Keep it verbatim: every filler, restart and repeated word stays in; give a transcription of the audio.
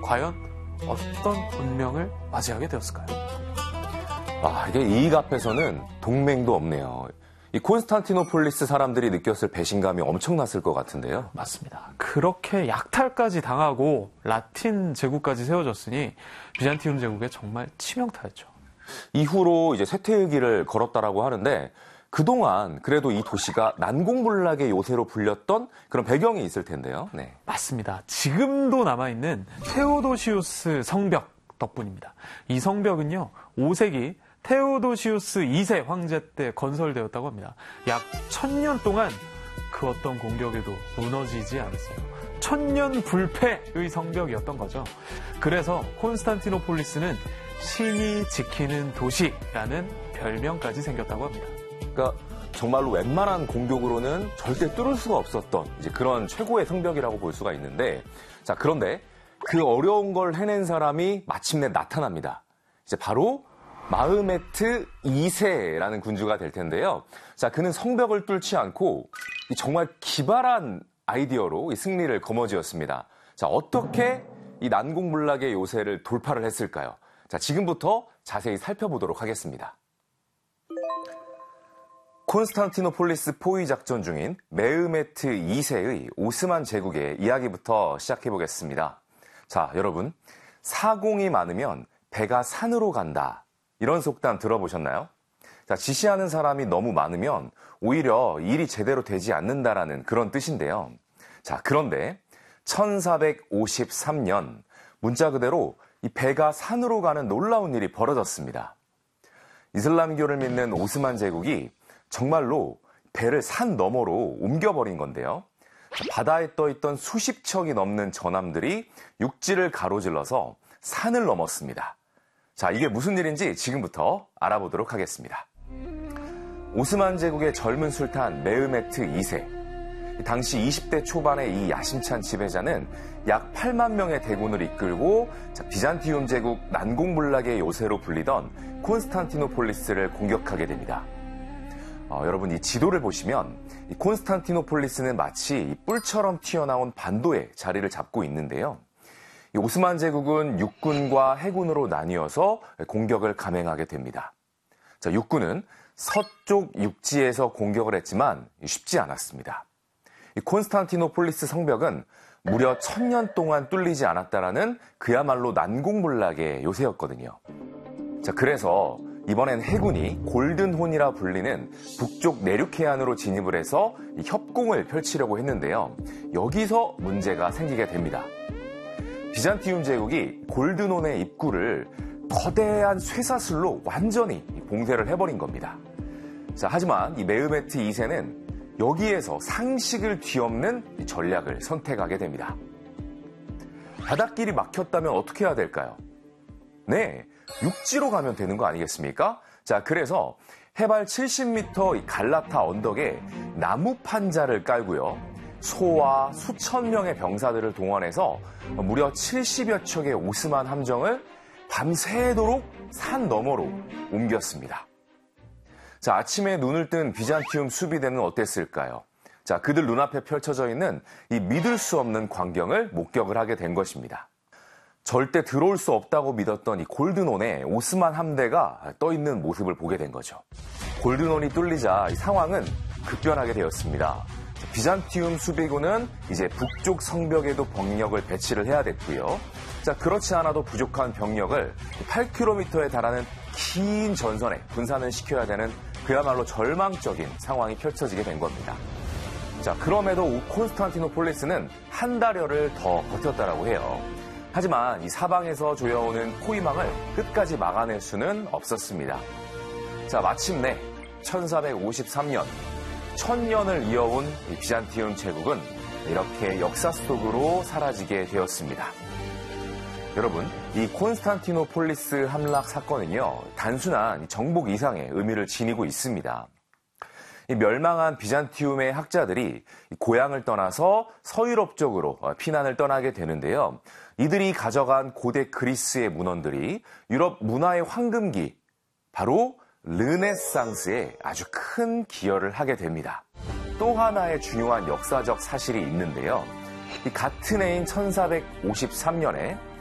과연 어떤 운명을 맞이하게 되었을까요? 아, 이게 이익 앞에서는 동맹도 없네요. 이 콘스탄티노폴리스 사람들이 느꼈을 배신감이 엄청났을 것 같은데요. 맞습니다. 그렇게 약탈까지 당하고 라틴 제국까지 세워졌으니 비잔티움 제국에 정말 치명타였죠. 이후로 이제 쇠퇴의 걸었다라고 하는데 그동안 그래도 이 도시가 난공불락의 요새로 불렸던 그런 배경이 있을 텐데요. 네. 맞습니다. 지금도 남아있는 테오도시우스 성벽 덕분입니다. 이 성벽은요, 오 세기 테오도시우스 이 세 황제 때 건설되었다고 합니다. 약 천년 동안 그 어떤 공격에도 무너지지 않았어요. 천년 불패의 성벽이었던 거죠. 그래서 콘스탄티노폴리스는 신이 지키는 도시라는 별명까지 생겼다고 합니다. 그러니까 정말로 웬만한 공격으로는 절대 뚫을 수가 없었던 이제 그런 최고의 성벽이라고 볼 수가 있는데, 자, 그런데 그 어려운 걸 해낸 사람이 마침내 나타납니다. 이제 바로 마흐메트 이 세라는 군주가 될 텐데요. 자, 그는 성벽을 뚫지 않고 정말 기발한 아이디어로 이 승리를 거머쥐었습니다. 자, 어떻게 이 난공불락의 요새를 돌파를 했을까요? 자, 지금부터 자세히 살펴보도록 하겠습니다. 콘스탄티노폴리스 포위 작전 중인 메흐메트 이 세의 오스만 제국의 이야기부터 시작해보겠습니다. 자, 여러분, 사공이 많으면 배가 산으로 간다. 이런 속담 들어보셨나요? 자, 지시하는 사람이 너무 많으면 오히려 일이 제대로 되지 않는다라는 그런 뜻인데요. 자, 그런데 천사백오십삼 년 문자 그대로 이 배가 산으로 가는 놀라운 일이 벌어졌습니다. 이슬람교를 믿는 오스만 제국이 정말로 배를 산 너머로 옮겨버린 건데요. 자, 바다에 떠있던 수십 척이 넘는 전함들이 육지를 가로질러서 산을 넘었습니다. 자, 이게 무슨 일인지 지금부터 알아보도록 하겠습니다. 오스만 제국의 젊은 술탄 메흐메트 이 세. 당시 이십 대 초반의 이 야심찬 지배자는 약 팔만 명의 대군을 이끌고 비잔티움 제국 난공불락의 요새로 불리던 콘스탄티노폴리스를 공격하게 됩니다. 어, 여러분, 이 지도를 보시면 이 콘스탄티노폴리스는 마치 이 뿔처럼 튀어나온 반도에 자리를 잡고 있는데요. 이 오스만 제국은 육군과 해군으로 나뉘어서 공격을 감행하게 됩니다. 자, 육군은 서쪽 육지에서 공격을 했지만 쉽지 않았습니다. 이 콘스탄티노폴리스 성벽은 무려 천년 동안 뚫리지 않았다라는 그야말로 난공불락의 요새였거든요. 자, 그래서 이번엔 해군이 골든혼이라 불리는 북쪽 내륙 해안으로 진입을 해서 협공을 펼치려고 했는데요. 여기서 문제가 생기게 됩니다. 비잔티움 제국이 골든혼의 입구를 거대한 쇠사슬로 완전히 봉쇄를 해버린 겁니다. 자, 하지만 이 메흐메트 이 세는 여기에서 상식을 뒤엎는 전략을 선택하게 됩니다. 바닷길이 막혔다면 어떻게 해야 될까요? 네, 육지로 가면 되는 거 아니겠습니까? 자, 그래서 해발 칠십 미터 이 갈라타 언덕에 나무 판자를 깔고요. 소와 수천 명의 병사들을 동원해서 무려 칠십여 척의 오스만 함정을 밤새도록 산 너머로 옮겼습니다. 자, 아침에 눈을 뜬 비잔티움 수비대는 어땠을까요? 자, 그들 눈앞에 펼쳐져 있는 이 믿을 수 없는 광경을 목격을 하게 된 것입니다. 절대 들어올 수 없다고 믿었던 이 골든혼에 오스만 함대가 떠있는 모습을 보게 된 거죠. 골든혼이 뚫리자 이 상황은 급변하게 되었습니다. 비잔티움 수비군은 이제 북쪽 성벽에도 병력을 배치를 해야 됐고요. 자, 그렇지 않아도 부족한 병력을 팔 킬로미터에 달하는 긴 전선에 분산을 시켜야 되는 그야말로 절망적인 상황이 펼쳐지게 된 겁니다. 자, 그럼에도 콘스탄티노폴리스는 한 달여를 더 버텼다라고 해요. 하지만 이 사방에서 조여오는 포위망을 끝까지 막아낼 수는 없었습니다. 자, 마침내 천사백오십삼 년, 천년을 이어온 이 비잔티움 제국은 이렇게 역사 속으로 사라지게 되었습니다. 여러분, 이 콘스탄티노폴리스 함락 사건은요, 단순한 정복 이상의 의미를 지니고 있습니다. 이 멸망한 비잔티움의 학자들이 고향을 떠나서 서유럽 쪽으로 피난을 떠나게 되는데요. 이들이 가져간 고대 그리스의 문헌들이 유럽 문화의 황금기, 바로 르네상스에 아주 큰 기여를 하게 됩니다. 또 하나의 중요한 역사적 사실이 있는데요. 이 같은 해인 천사백오십삼 년에